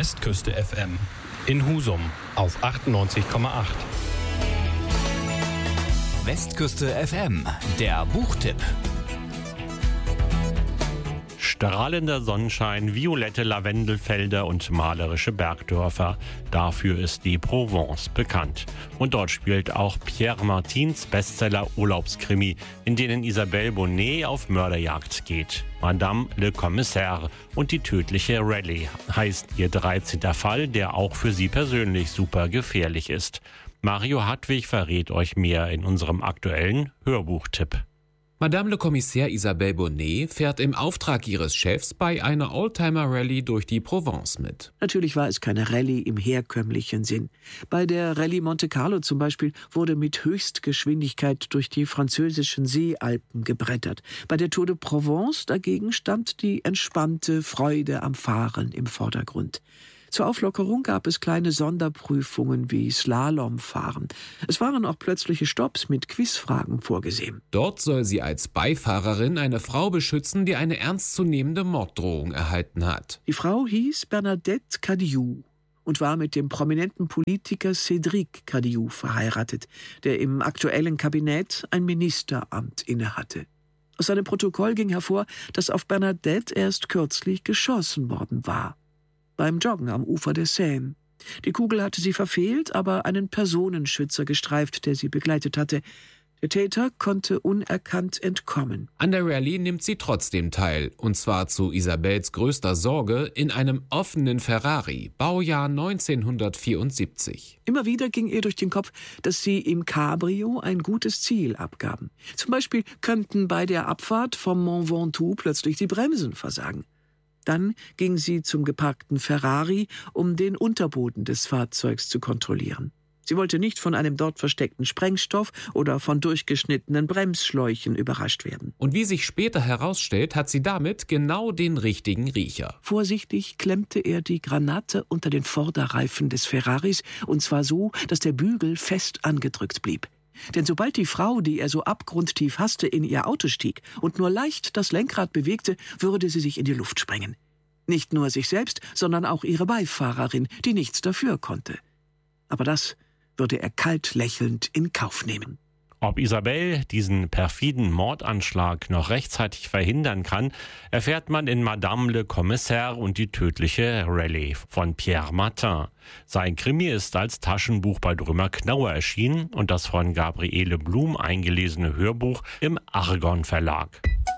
Westküste FM in Husum auf 98,8. Westküste FM, der Buchtipp. Strahlender Sonnenschein, violette Lavendelfelder und malerische Bergdörfer. Dafür ist die Provence bekannt. Und dort spielt auch Pierre Martins Bestseller Urlaubskrimi, in denen Isabelle Bonnet auf Mörderjagd geht. Madame le Commissaire und die tödliche Rallye heißt ihr 13. Fall, der auch für sie persönlich super gefährlich ist. Mario Hartwig verrät euch mehr in unserem aktuellen Hörbuchtipp. Madame le Commissaire Isabelle Bonnet fährt im Auftrag ihres Chefs bei einer Oldtimer-Rallye durch die Provence mit. Natürlich war es keine Rallye im herkömmlichen Sinn. Bei der Rallye Monte Carlo zum Beispiel wurde mit Höchstgeschwindigkeit durch die französischen Seealpen gebrettert. Bei der Tour de Provence dagegen stand die entspannte Freude am Fahren im Vordergrund. Zur Auflockerung gab es kleine Sonderprüfungen wie Slalomfahren. Es waren auch plötzliche Stopps mit Quizfragen vorgesehen. Dort soll sie als Beifahrerin eine Frau beschützen, die eine ernstzunehmende Morddrohung erhalten hat. Die Frau hieß Bernadette Cadieux und war mit dem prominenten Politiker Cédric Cadieux verheiratet, der im aktuellen Kabinett ein Ministeramt innehatte. Aus seinem Protokoll ging hervor, dass auf Bernadette erst kürzlich geschossen worden war. Beim Joggen am Ufer der Seine. Die Kugel hatte sie verfehlt, aber einen Personenschützer gestreift, der sie begleitet hatte. Der Täter konnte unerkannt entkommen. An der Rallye nimmt sie trotzdem teil, und zwar zu Isabelles größter Sorge in einem offenen Ferrari, Baujahr 1974. Immer wieder ging ihr durch den Kopf, dass sie im Cabrio ein gutes Ziel abgaben. Zum Beispiel könnten bei der Abfahrt vom Mont Ventoux plötzlich die Bremsen versagen. Dann ging sie zum geparkten Ferrari, um den Unterboden des Fahrzeugs zu kontrollieren. Sie wollte nicht von einem dort versteckten Sprengstoff oder von durchgeschnittenen Bremsschläuchen überrascht werden. Und wie sich später herausstellt, hat sie damit genau den richtigen Riecher. Vorsichtig klemmte er die Granate unter den Vorderreifen des Ferraris, und zwar so, dass der Bügel fest angedrückt blieb. Denn sobald die Frau, die er so abgrundtief hasste, in ihr Auto stieg und nur leicht das Lenkrad bewegte, würde sie sich in die Luft sprengen. Nicht nur sich selbst, sondern auch ihre Beifahrerin, die nichts dafür konnte. Aber das würde er kalt lächelnd in Kauf nehmen. Ob Isabelle diesen perfiden Mordanschlag noch rechtzeitig verhindern kann, erfährt man in Madame le Commissaire und die tödliche Rallye von Pierre Martin. Sein Krimi ist als Taschenbuch bei Drömer Knauer erschienen und das von Gabriele Blum eingelesene Hörbuch im Argon Verlag.